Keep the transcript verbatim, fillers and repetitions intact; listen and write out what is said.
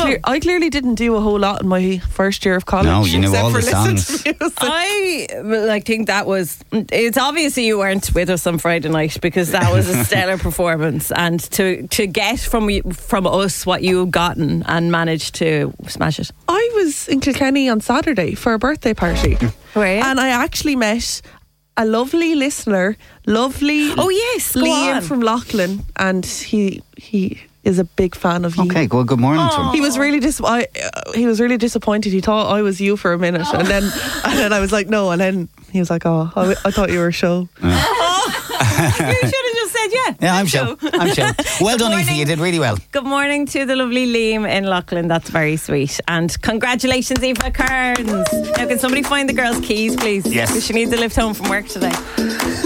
clear, I clearly didn't do a whole lot in my first year of college. No, you knew except all for the listen songs. to music. I like think that was. It's obviously you weren't with us on Friday night because that was a stellar performance, and to to get from you- from us what you've gotten and managed to smash it. I was in Kilkenny on Saturday for a birthday party. Were you? And I actually met a lovely listener, lovely Oh yes, go Liam on. from Loughlin, and he he is a big fan of you. Okay, well, good morning to him. He was really dis- I, uh, he was really disappointed. He thought I was you for a minute, and then and then I was like, no, and then he was like, oh, I, I thought you were a show. You should have just said yeah. Yeah, I'm sure. I'm sure. Well Good done, Aoife. morning. You did really well. Good morning to the lovely Liam in Loughlin. That's very sweet. And congratulations, Aoife Kearns. Now, can somebody find the girl's keys, please? Yes. Because she needs a lift home from work today.